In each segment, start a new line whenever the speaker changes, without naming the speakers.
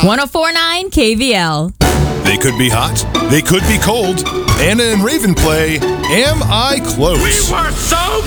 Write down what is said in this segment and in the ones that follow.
104.9 KVL.
They could be hot. They could be cold. Anna and Raven play Am I Close?
We were so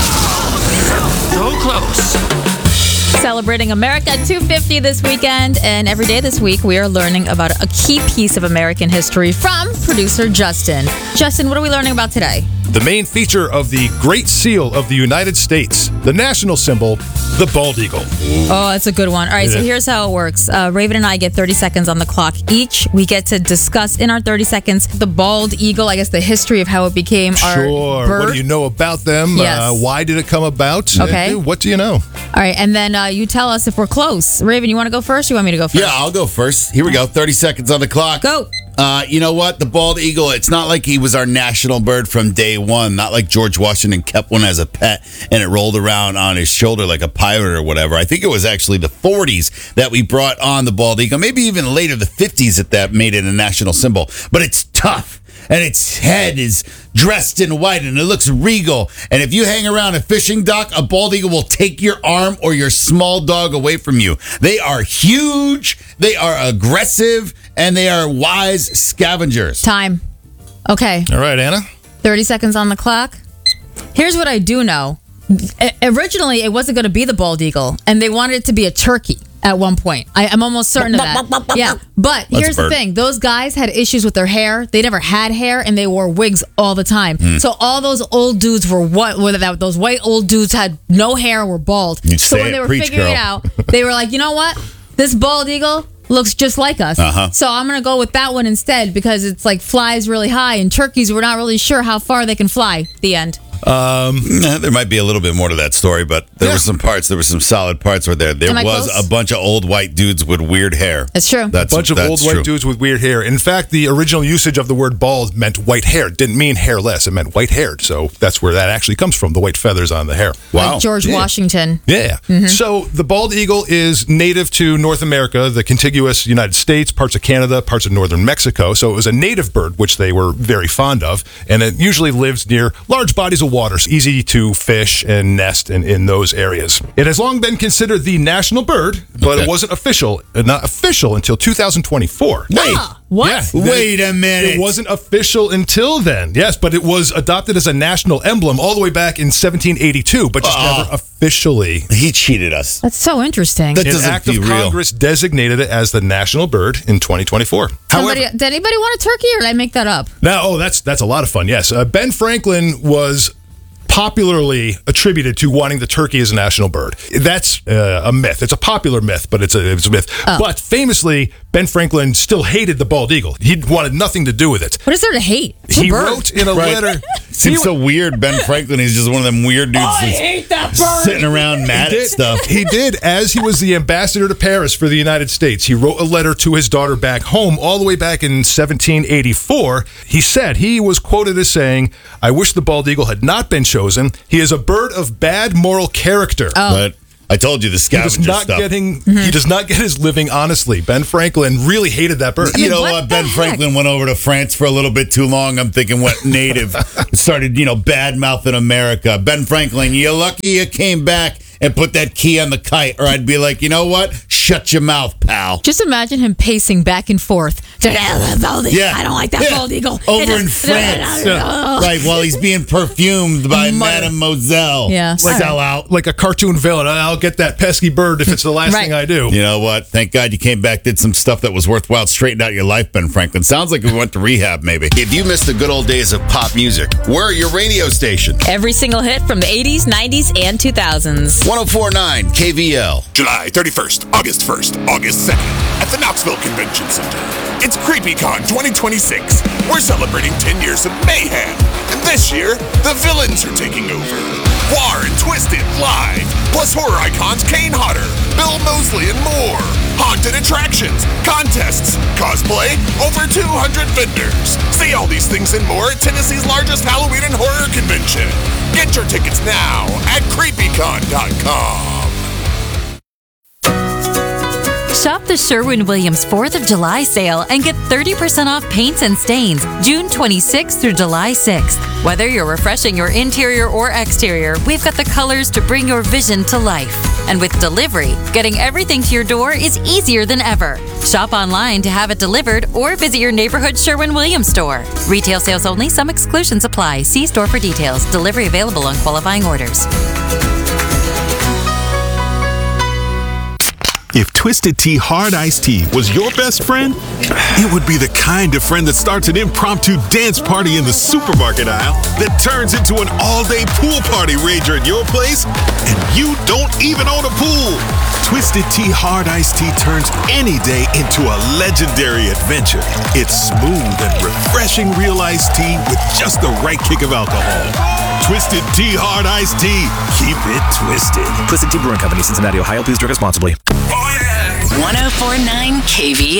close! So close.
Celebrating America 250 this weekend, and every day this week we are learning about a key piece of American history from producer Justin. Justin, what are we learning about today?
The main feature of the Great Seal of the United States, the national symbol, the bald eagle.
Oh, that's a good one. All right, so here's how it works. Raven and I get 30 seconds on the clock each. We get to discuss in our 30 seconds the bald eagle, I guess the history of how it became our bird.
What do you know about them?
Yes.
Why did it come about?
Okay.
What do you know?
All right, and then you tell us if we're close. Raven, you want to go first or you want me to go first?
Yeah, I'll go first. Here we go. 30 seconds on the clock.
Go.
You know what? The bald eagle, it's not like he was our national bird from day one. Not like George Washington kept one as a pet and it rolled around on his shoulder like a pirate or whatever. I think it was actually the 40s that we brought on the bald eagle. Maybe even later, the 50s, that made it a national symbol. But it's tough. And its head is dressed in white and it looks regal. And if you hang around a fishing dock, a bald eagle will take your arm or your small dog away from you. They are huge, they are aggressive, and they are wise scavengers.
Time. Okay.
All right, Anna.
30 seconds on the clock. Here's what I do know. Originally, it wasn't going to be the bald eagle, and they wanted it to be a turkey at one point. I'm almost certain of that. Yeah, but here's the thing. Those guys had issues with their hair. They never had hair, and they wore wigs all the time. So all those old dudes were those white old dudes had no hair, were bald. So when they were figuring it out, they were like, you know what? This bald eagle looks just like us. So I'm going to go with that one instead because it's like flies really high, and turkeys, we're not really sure how far they can fly. The end.
There might be a little bit more to that story, but there were some solid parts where there was a bunch of old white dudes with weird hair.
That's true.
A bunch of old white dudes with weird hair. In fact, the original usage of the word bald meant white hair. It didn't mean hairless. It meant white-haired. So that's where that actually comes from, the white feathers on the hair.
Wow.
Like George Washington.
Yeah. So the bald eagle is native to North America, the contiguous United States, parts of Canada, parts of northern Mexico. So it was a native bird, which they were very fond of. And it usually lives near large bodies of water, so easy to fish and nest in those areas. It has long been considered the national bird, but it wasn't not official until 2024.
Wait.
What?
Yeah,
Wait a minute.
It wasn't official until then. Yes, but it was adopted as a national emblem all the way back in 1782, but just never officially.
He cheated us.
That's so interesting.
That
An
doesn't
act of
feel real.
Congress designated it as the national bird in 2024.
Did anybody want a turkey, or did I make that up?
Now, that's a lot of fun. Yes, Ben Franklin was popularly attributed to wanting the turkey as a national bird. That's a myth. It's a popular myth, but it's a myth. But famously, Ben Franklin still hated the bald eagle. He wanted nothing to do with it.
What is there to hate? It's a
He
bird.
wrote in a letter.
Seems so weird. Ben Franklin is just one of them weird dudes
I hate that bird!
sitting around mad at stuff.
He did, as he was the ambassador to Paris for the United States. He wrote a letter to his daughter back home all the way back in 1784. He said, he was quoted as saying, "I wish the bald eagle had not been chosen. He is a bird of bad moral character."
But I told you the scavenger stuff.
He does not get his living honestly. Ben Franklin really hated that bird.
You know
what
what?
the
Ben
heck?
Franklin went over to France for a little bit too long. I'm thinking what native started, bad mouthing America. Ben Franklin, you're lucky you came back and put that key on the kite, or I'd be like, you know what? Shut your mouth, pal.
Just imagine him pacing back and forth.
Yeah.
I don't like that bald eagle.
Over in France. Right, while he's being perfumed by Madame Moselle.
Yeah.
Sell out.
Like a cartoon villain. I'll get that pesky bird if it's the last thing I do.
You know what? Thank God you came back, did some stuff that was worthwhile, straightened out your life, Ben Franklin. Sounds like we went to rehab, maybe. If you missed the good old days of pop music, we're your radio station.
Every single hit from the 80s, 90s, and 2000s.
104.9 KVL.
July 31st, August 1st, August 2nd, at the Knoxville Convention Center. It's CreepyCon 2026. We're celebrating 10 years of mayhem. And this year, the villains are taking over. War and Twisted live, plus horror icons Kane Hodder, Bill Moseley, and more. Haunted attractions, contests, cosplay, over 200 vendors. See all these things and more at Tennessee's largest Halloween and horror convention. Get your tickets now at creepycon.com.
Shop the Sherwin-Williams 4th of July sale and get 30% off paints and stains June 26th through July 6th. Whether you're refreshing your interior or exterior, we've got the colors to bring your vision to life. And with delivery, getting everything to your door is easier than ever. Shop online to have it delivered or visit your neighborhood Sherwin-Williams store. Retail sales only. Some exclusions apply. See store for details. Delivery available on qualifying orders.
If Twisted Tea Hard Iced Tea was your best friend, it would be the kind of friend that starts an impromptu dance party in the supermarket aisle that turns into an all-day pool party rager at your place, and you don't even own a pool. Twisted Tea Hard Iced Tea turns any day into a legendary adventure. It's smooth and refreshing real iced tea with just the right kick of alcohol. Twisted Tea Hard Iced Tea. Keep it twisted.
Twisted Tea Brewing Company, Cincinnati, Ohio. Please drink responsibly.
104.9 KVA.